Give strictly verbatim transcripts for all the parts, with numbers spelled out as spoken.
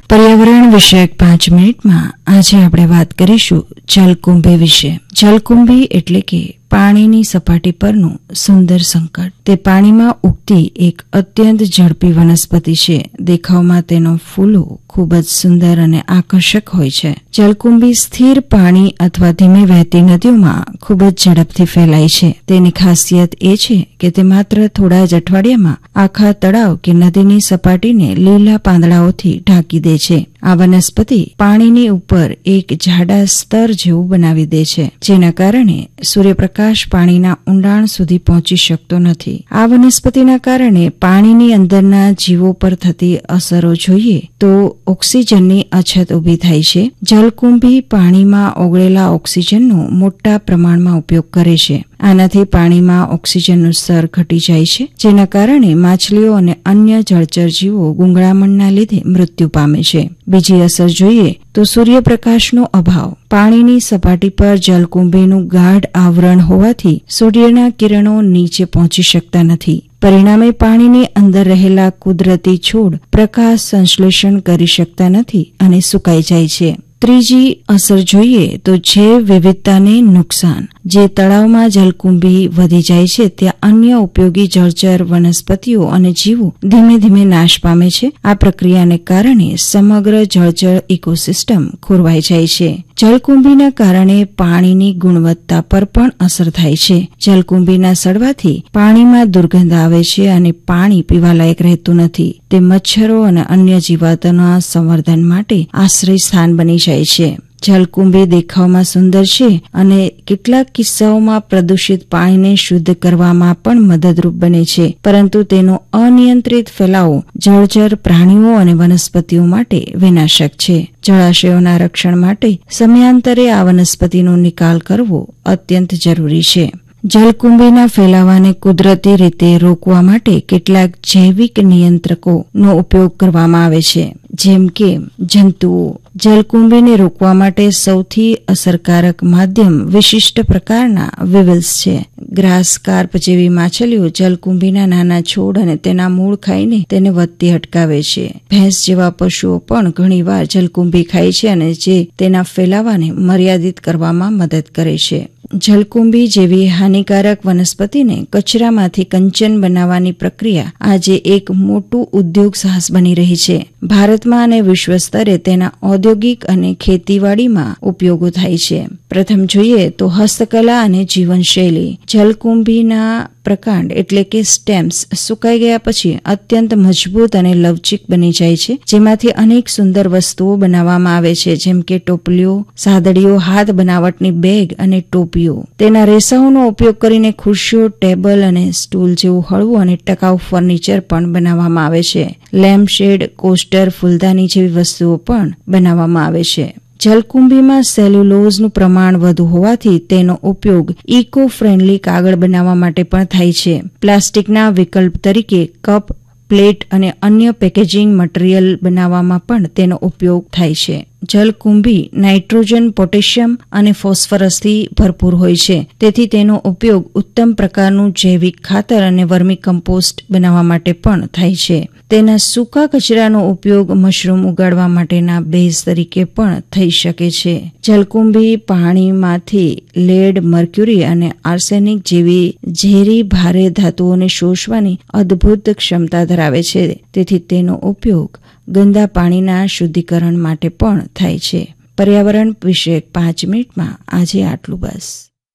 પર્યાવરણ વિષયક પાંચ મિનિટમાં આજે આપણે વાત કરીશું જલકુંભી વિશે. જલકુંભી એટલે કે પાણીની સપાટી પરનું સુંદર સંકટ. તે પાણીમાં ઉગતી એક અત્યંત ઝડપી વનસ્પતિ છે. દેખાવમાં તેનો ફૂલો ખૂબ જ સુંદર અને આકર્ષક હોય છે. જલકુંભી સ્થિર પાણી અથવા ધીમે વહેતી નદીઓમાં ખૂબ જ ઝડપથી ફેલાય છે. તેની ખાસિયત એ છે કે તે માત્ર થોડા જ અઠવાડિયામાં આખા તળાવ કે નદીની સપાટીને લીલા પાંદડાઓથી ઢાંકી દે છે. આ વનસ્પતિ પાણીની ઉપર એક જાડા સ્તર જેવું બનાવી દે છે, જેના કારણે સૂર્યપ્રકાશ પાણીના ઊંડાણ સુધી પહોંચી શકતો નથી. આ વનસ્પતિના કારણે પાણીની અંદરના જીવો પર થતી અસરો જોઈએ તો ઓક્સિજનની અછત ઊભી થાય છે. જલકુંભી પાણીમાં ઓગળેલા ઓક્સિજનનો મોટા પ્રમાણમાં ઉપયોગ કરે છે. આનાથી પાણીમાં ઓક્સિજનનું સ્તર ઘટી જાય છે, જેના કારણે માછલીઓ અને અન્ય જળચર જીવો ગુંગળામણના લીધે મૃત્યુ પામે છે. બીજી અસર જોઈએ તો સૂર્યપ્રકાશનો અભાવ. પાણીની સપાટી પર જલકુંભીનું ગાઢ આવરણ હોવાથી સૂર્યના કિરણો નીચે પહોંચી શકતા નથી. પરિણામે પાણીની અંદર રહેલા કુદરતી છોડ પ્રકાશ સંશ્લેષણ કરી શકતા નથી અને સુકાઈ જાય છે. ત્રીજી અસર જોઈએ તો જૈવ વિવિધતાને નુકસાન. જે તળાવમાં જલકુંભી વધી જાય છે ત્યાં અન્ય ઉપયોગી જળચર વનસ્પતિઓ અને જીવો ધીમે ધીમે નાશ પામે છે. આ પ્રક્રિયાને કારણે સમગ્ર જળચર ઇકોસિસ્ટમ ખોરવાઈ જાય છે. જલકુંભીના કારણે પાણીની ગુણવત્તા પર પણ અસર થાય છે. જલકુંભીના સડવાથી પાણીમાં દુર્ગંધ આવે છે અને પાણી પીવાલાયક રહેતું નથી. તે મચ્છરો અને અન્ય જીવાતોના સંવર્ધન માટે આશ્રય સ્થાન બની જાય છે. જલકુંભી દેખાવમાં સુંદર છે અને કેટલાક કિસ્સાઓમાં પ્રદૂષિત પાણીને શુદ્ધ કરવામાં પણ મદદરૂપ બને છે, પરંતુ તેનો અનિયંત્રિત ફેલાવો જળચર પ્રાણીઓ અને વનસ્પતિઓ માટે વિનાશક છે. જળાશયોના રક્ષણ માટે સમયાંતરે આ વનસ્પતિનો નિકાલ કરવો અત્યંત જરૂરી છે. જલકુંભીના ફેલાવાને કુદરતી રીતે રોકવા માટે કેટલાક જૈવિક નિયંત્રકોનો ઉપયોગ કરવામાં આવે છે, જેમ કે જંતુઓ. જલકુંભીને રોકવા માટે સૌથી અસરકારક માધ્યમ વિશિષ્ટ પ્રકારના વિવલ્સ છે. ગ્રાસ કાર્પ જેવી માછલીઓ જલકુંભીના નાના છોડ અને તેના મૂળ ખાઈને તેને વધતી અટકાવે છે. ભેંસ જેવા પશુઓ પણ ઘણીવાર જલકુંભી ખાય છે અને જે તેના ફેલાવાને મર્યાદિત કરવામાં મદદ કરે છે. જલકુંભી જેવી હાનિકારક વનસ્પતિને કચરામાંથી કંચન બનાવવાની પ્રક્રિયા આજે એક મોટું ઉદ્યોગ સાહસ બની રહી છે. ભારતમાં અને વિશ્વ સ્તરે તેના ઔદ્યોગિક અને ખેતીવાડીમાં ઉપયોગો થાય છે. પ્રથમ જોઈએ તો હસ્તકલા અને જીવનશૈલી. જલકુંભીના પ્રકાંડ એટલે કે સ્ટેમ્સ સુકાઈ ગયા પછી અત્યંત મજબૂત અને લવચીક બની જાય છે, જેમાંથી અનેક સુંદર વસ્તુઓ બનાવવામાં આવે છે, જેમ કે ટોપલીઓ, સાદડીઓ, હાથ બનાવટની બેગ અને ટોપીઓ. તેના રેસાઓનો ઉપયોગ કરીને ખુરશીઓ, ટેબલ અને સ્ટૂલ જેવું હળવું અને ટકાઉ ફર્નિચર પણ બનાવવામાં આવે છે. લેમ્પશેડ, કોસ્ટર, ફૂલદાની જેવી વસ્તુઓ પણ બનાવવામાં આવે છે. જલકુંભીમાં સેલ્યુલોઝનું પ્રમાણ વધુ હોવાથી તેનો ઉપયોગ ઇકો ફ્રેન્ડલી કાગળ બનાવવા માટે પણ થાય છે. પ્લાસ્ટિકના વિકલ્પ તરીકે કપ, પ્લેટ અને અન્ય પેકેજિંગ મટીરીયલ બનાવવામાં પણ તેનો ઉપયોગ થાય છે. જલકુંભી નાઇટ્રોજન, પોટેશિયમ અને ફોસ્ફરસથી ભરપૂર હોય છે, તેથી તેનો ઉપયોગ ઉત્તમ પ્રકારનું જૈવિક ખાતર અને વર્મી કમ્પોસ્ટ બનાવવા માટે પણ થાય છે. તેના સૂકા કચરાનો ઉપયોગ મશરૂમ ઉગાડવા માટેના બેઝ તરીકે પણ થઈ શકે છે. જલકુંભી પાણીમાંથી લેડ, મર્ક્યુરી અને આર્સેનિક જેવી ઝેરી ભારે ધાતુઓને શોષવાની અદ્ભુત ક્ષમતા ધરાવે છે, તેથી તેનો ઉપયોગ ગંદા પાણીના શુદ્ધિકરણ માટે પણ થાય છે. પર્યાવરણ વિષયક પાંચ મિનિટમાં આજે આટલું બસ.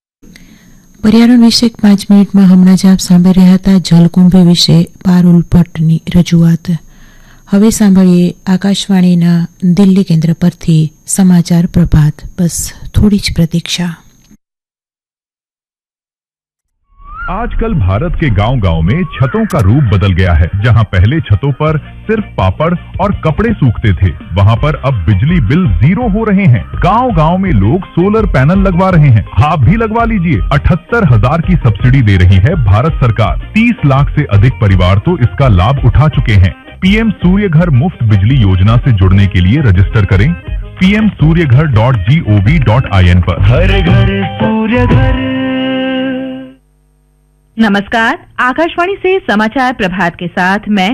પર્યાવરણ વિષયક પાંચ મિનિટમાં હમણાં જ આપ સાંભળી રહ્યા હતા જલકુંભી વિશે પારુલ ભટ્ટની રજૂઆત. હવે સાંભળીએ આકાશવાણીના દિલ્હી કેન્દ્ર પરથી સમાચાર પ્રભાત. બસ થોડી જ પ્રતીક્ષા. आजकल भारत के गांव-गांव में छतों का रूप बदल गया है। जहां पहले छतों पर सिर्फ पापड़ और कपड़े सूखते थे, वहां पर अब बिजली बिल जीरो हो रहे हैं। गांव-गांव में लोग सोलर पैनल लगवा रहे हैं। आप भी लगवा लीजिए। अठहत्तर हजार की सब्सिडी दे रही है भारत सरकार। तीस लाख से अधिक परिवार तो इसका लाभ उठा चुके हैं। पीएम सूर्य घर मुफ्त बिजली योजना से जुड़ने के लिए रजिस्टर करें पी एम सूर्य घर dot G O V dot I N पर। हर घर सूर्य घर। नमस्कार, आकाशवाणी से समाचार प्रभात के साथ मैं